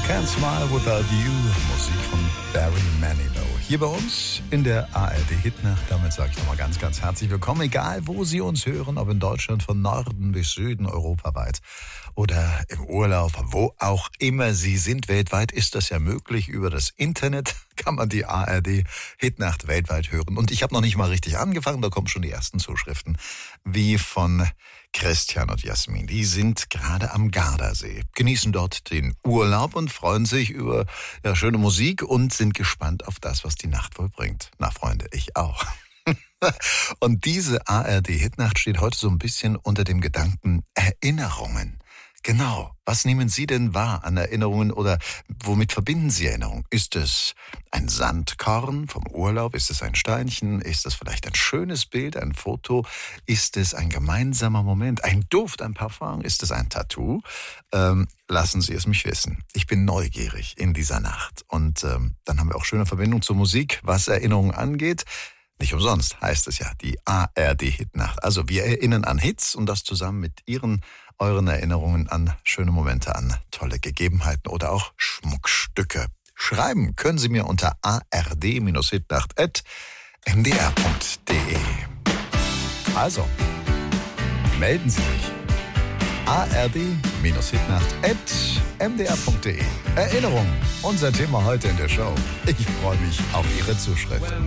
Can't Smile Without You, Musik von Barry Manilow. Hier bei uns in der ARD-Hitnacht. Damit sage ich nochmal ganz, ganz herzlich willkommen. Egal, wo Sie uns hören, ob in Deutschland von Norden bis Süden, europaweit oder im Urlaub, wo auch immer Sie sind. Weltweit ist das ja möglich. Über das Internet kann man die ARD-Hitnacht weltweit hören. Und ich habe noch nicht mal richtig angefangen, da kommen schon die ersten Zuschriften, wie von Christian und Jasmin. Die sind gerade am Gardasee, genießen dort den Urlaub und freuen sich über schöne Musik und sind gespannt auf das, was die Nacht wohl bringt. Na Freunde, ich auch. Und diese ARD-Hitnacht steht heute so ein bisschen unter dem Gedanken Erinnerungen. Genau, was nehmen Sie denn wahr an Erinnerungen oder womit verbinden Sie Erinnerungen? Ist es ein Sandkorn vom Urlaub? Ist es ein Steinchen? Ist es vielleicht ein schönes Bild, ein Foto? Ist es ein gemeinsamer Moment, ein Duft, ein Parfum? Ist es ein Tattoo? Lassen Sie es mich wissen. Ich bin neugierig in dieser Nacht. Und dann haben wir auch schöne Verbindung zur Musik, was Erinnerungen angeht. Nicht umsonst heißt es ja die ARD-Hitnacht. Also wir erinnern an Hits und das zusammen mit euren Erinnerungen an schöne Momente, an tolle Gegebenheiten oder auch Schmuckstücke. Schreiben können Sie mir unter ard-hitnacht@mdr.de. Also, melden Sie sich. ard-hitnacht@mdr.de. Erinnerung, unser Thema heute in der Show. Ich freue mich auf Ihre Zuschrift.